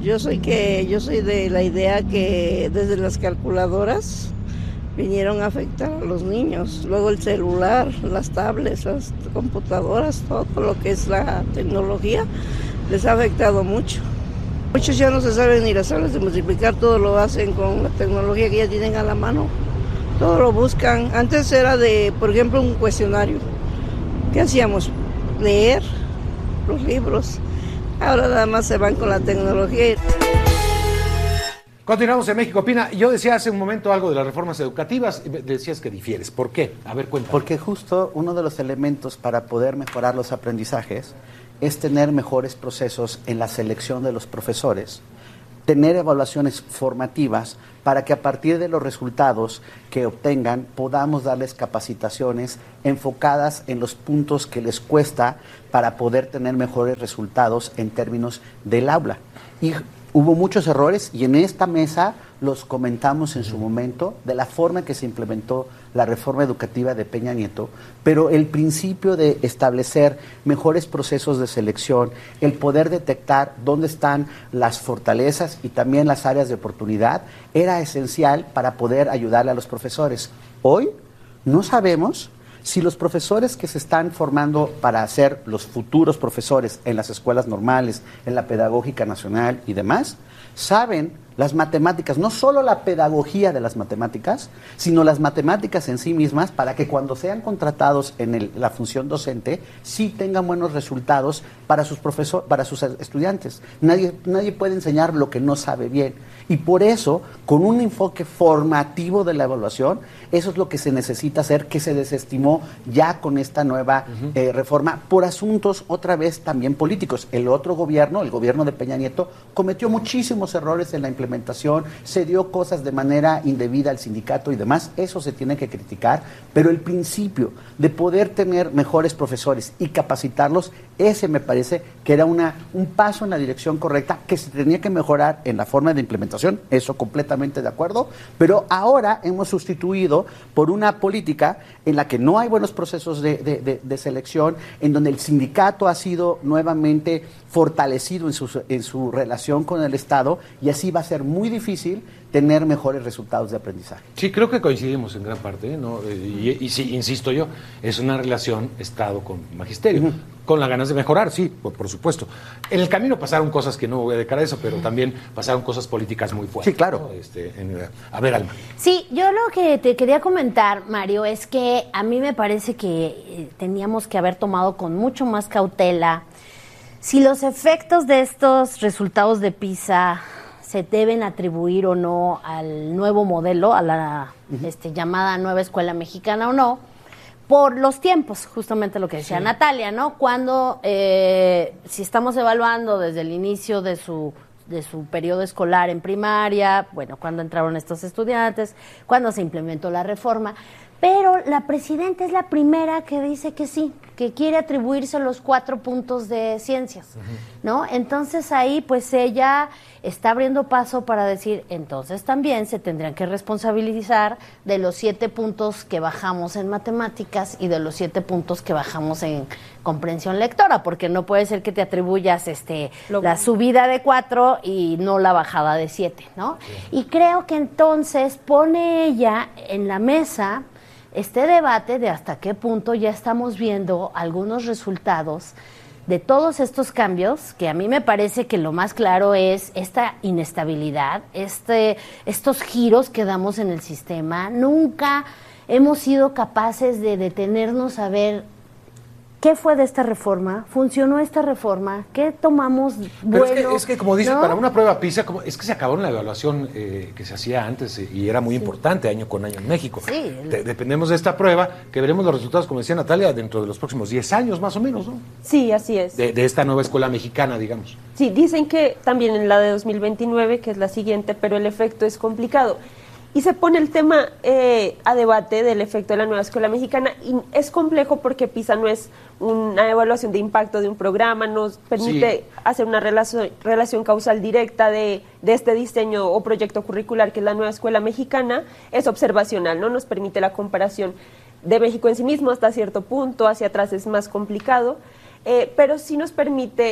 Yo soy de la idea que desde las calculadoras vinieron a afectar a los niños. Luego el celular, las tablets, las computadoras, todo lo que es la tecnología les ha afectado mucho. Muchos ya no se saben ni las tablas de multiplicar, todo lo hacen con la tecnología que ya tienen a la mano. Todo lo buscan. Antes era por ejemplo, un cuestionario. ¿Qué hacíamos? Leer los libros. Ahora nada más se van con la tecnología. Continuamos en México Opina. Yo decía hace un momento algo de las reformas educativas y decías que difieres. ¿Por qué? A ver, cuéntame. Porque justo uno de los elementos para poder mejorar los aprendizajes es tener mejores procesos en la selección de los profesores, tener evaluaciones formativas para que a partir de los resultados que obtengan podamos darles capacitaciones enfocadas en los puntos que les cuesta para poder tener mejores resultados en términos del aula. Y hubo muchos errores y en esta mesa los comentamos en su momento de la forma en que se implementó la reforma educativa de Peña Nieto, pero el principio de establecer mejores procesos de selección, el poder detectar dónde están las fortalezas y también las áreas de oportunidad, era esencial para poder ayudarle a los profesores. Hoy no sabemos si los profesores que se están formando para ser los futuros profesores en las escuelas normales, en la pedagógica nacional y demás, saben las matemáticas, no solo la pedagogía de las matemáticas, sino las matemáticas en sí mismas, para que cuando sean contratados en la función docente, sí tengan buenos resultados para sus estudiantes. Nadie puede enseñar lo que no sabe bien. Y por eso, con un enfoque formativo de la evaluación, eso es lo que se necesita hacer, que se desestimó ya con esta nueva reforma, por asuntos otra vez también políticos. El otro gobierno, el gobierno de Peña Nieto, cometió muchísimos errores en la implementación, se dio cosas de manera indebida al sindicato y demás, eso se tiene que criticar, pero el principio de poder tener mejores profesores y capacitarlos, ese me parece que era un paso en la dirección correcta, que se tenía que mejorar en la forma de implementación, eso completamente de acuerdo, pero ahora hemos sustituido por una política en la que no hay buenos procesos de selección, en donde el sindicato ha sido nuevamente fortalecido en su relación con el Estado, y así va a ser muy difícil tener mejores resultados de aprendizaje. Sí, creo que coincidimos en gran parte, ¿no? Y sí, insisto yo, es una relación Estado con magisterio, con las ganas de mejorar, sí, por supuesto. En el camino pasaron cosas que no voy a dedicar a eso, pero también pasaron cosas políticas muy fuertes. Sí, claro. ¿No? A ver, Alma. Sí, yo lo que te quería comentar, Mario, es que a mí me parece que teníamos que haber tomado con mucho más cautela si los efectos de estos resultados de PISA se deben atribuir o no al nuevo modelo, a la llamada nueva escuela mexicana o no, por los tiempos, justamente lo que decía Natalia, ¿no? Cuando, si estamos evaluando desde el inicio de su periodo escolar en primaria, bueno, cuando entraron estos estudiantes, cuando se implementó la reforma, pero la presidenta es la primera que dice que sí, que quiere atribuirse los 4 puntos de ciencias, ¿no? Entonces ahí pues ella está abriendo paso para decir, entonces también se tendrían que responsabilizar de los 7 puntos que bajamos en matemáticas y de los 7 puntos que bajamos en comprensión lectora, porque no puede ser que te atribuyas la subida de 4 y no la bajada de 7, ¿no? Y creo que entonces pone ella en la mesa este debate de hasta qué punto ya estamos viendo algunos resultados de todos estos cambios, que a mí me parece que lo más claro es esta inestabilidad, estos giros que damos en el sistema. Nunca hemos sido capaces de detenernos a ver qué fue de esta reforma, funcionó esta reforma, qué tomamos bueno. Pero es que como dice, ¿no? para una prueba PISA, es que se acabó en la evaluación que se hacía antes y era muy importante año con año en México. Sí. Dependemos de esta prueba, que veremos los resultados, como decía Natalia, dentro de los próximos 10 años más o menos, ¿no? Sí, así es. De esta nueva escuela mexicana, digamos. Sí, dicen que también en la de 2029, que es la siguiente, pero el efecto es complicado. Y se pone el tema a debate del efecto de la nueva escuela mexicana, y es complejo porque PISA no es una evaluación de impacto de un programa, nos permite hacer una relación causal directa de este diseño o proyecto curricular que es la nueva escuela mexicana, es observacional, ¿no? Nos permite la comparación de México en sí mismo hasta cierto punto, hacia atrás es más complicado, pero sí nos permite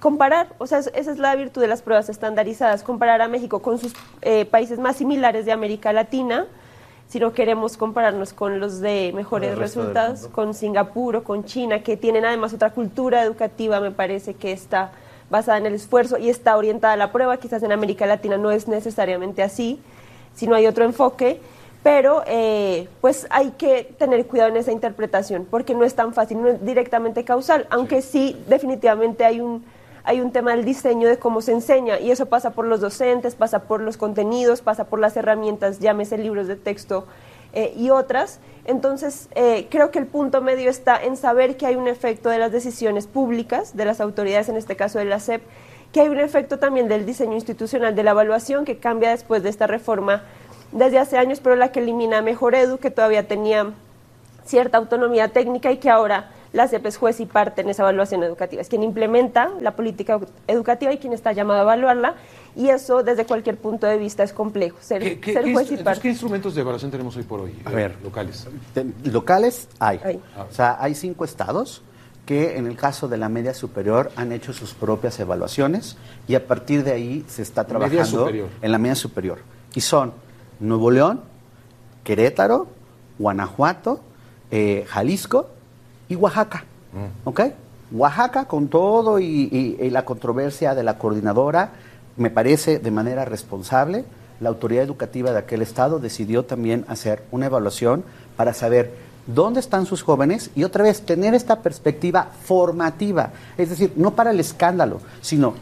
comparar, o sea, esa es la virtud de las pruebas estandarizadas, comparar a México con sus países más similares de América Latina, si no queremos compararnos con los de mejores resultados, con Singapur o con China, que tienen además otra cultura educativa, me parece que está basada en el esfuerzo y está orientada a la prueba. Quizás en América Latina no es necesariamente así, sino hay otro enfoque, pero pues hay que tener cuidado en esa interpretación, porque no es tan fácil, no es directamente causal, aunque sí definitivamente hay un tema del diseño de cómo se enseña, y eso pasa por los docentes, pasa por los contenidos, pasa por las herramientas, llámese libros de texto y otras. Entonces, creo que el punto medio está en saber que hay un efecto de las decisiones públicas, de las autoridades, en este caso de la SEP, que hay un efecto también del diseño institucional de la evaluación, que cambia después de esta reforma desde hace años, pero la que elimina Mejor Edu, que todavía tenía cierta autonomía técnica y que ahora la SEP es juez y parte en esa evaluación educativa. Es quien implementa la política educativa y quien está llamado a evaluarla, y eso desde cualquier punto de vista es complejo, ser juez y parte. ¿Qué instrumentos de evaluación tenemos hoy por hoy? A ver, locales. Locales hay. Ah. O sea, hay 5 estados que en el caso de la media superior han hecho sus propias evaluaciones, y a partir de ahí se está trabajando en la media superior. Y son Nuevo León, Querétaro, Guanajuato, Jalisco y Oaxaca. ¿Ok? Oaxaca, con todo y la controversia de la coordinadora, me parece de manera responsable, la autoridad educativa de aquel estado decidió también hacer una evaluación para saber dónde están sus jóvenes y otra vez tener esta perspectiva formativa, es decir, no para el escándalo, sino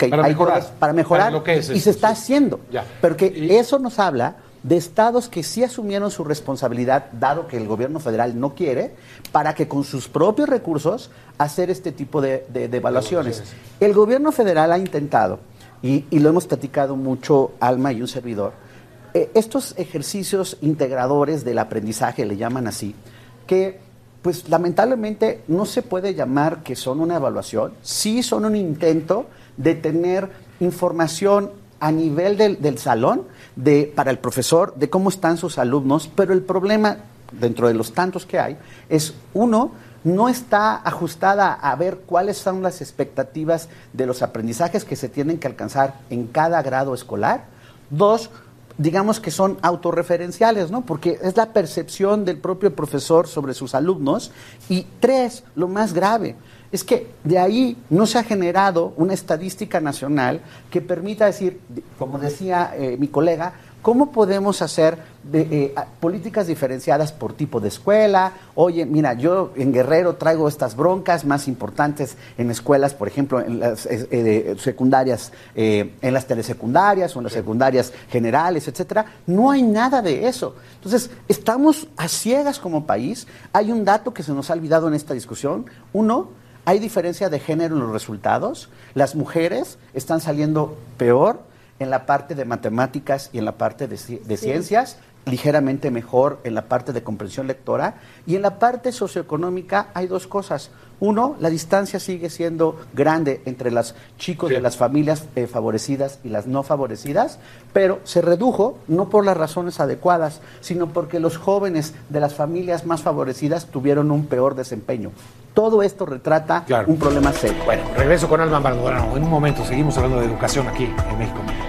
para mejorar lo que es y se está haciendo. Ya. Porque eso nos habla de estados que sí asumieron su responsabilidad, dado que el gobierno federal no quiere, para que con sus propios recursos hacer este tipo de evaluaciones. El gobierno federal ha intentado, y lo hemos platicado mucho, Alma y un servidor, estos ejercicios integradores del aprendizaje, le llaman así, que pues lamentablemente no se puede llamar que son una evaluación, sí son un intento de tener información a nivel del salón, para el profesor, de cómo están sus alumnos, pero el problema, dentro de los tantos que hay, es uno, no está ajustada a ver cuáles son las expectativas de los aprendizajes que se tienen que alcanzar en cada grado escolar. 2, digamos que son autorreferenciales, ¿no? Porque es la percepción del propio profesor sobre sus alumnos. Y 3, lo más grave, es que de ahí no se ha generado una estadística nacional que permita decir, como decía mi colega, ¿cómo podemos hacer políticas diferenciadas por tipo de escuela? Oye, mira, yo en Guerrero traigo estas broncas más importantes en escuelas, por ejemplo, en las secundarias, en las telesecundarias o en las secundarias generales, etcétera. No hay nada de eso. Entonces, estamos a ciegas como país. Hay un dato que se nos ha olvidado en esta discusión. Uno, hay diferencia de género en los resultados. Las mujeres están saliendo peor en la parte de matemáticas y en la parte de ciencias, ligeramente mejor en la parte de comprensión lectora, y en la parte socioeconómica hay 2 cosas. Uno, la distancia sigue siendo grande entre los chicos de las familias favorecidas y las no favorecidas, pero se redujo no por las razones adecuadas, sino porque los jóvenes de las familias más favorecidas tuvieron un peor desempeño. Todo esto retrata un problema serio. Bueno, regreso con Alma Maldonado. En un momento seguimos hablando de educación aquí en México.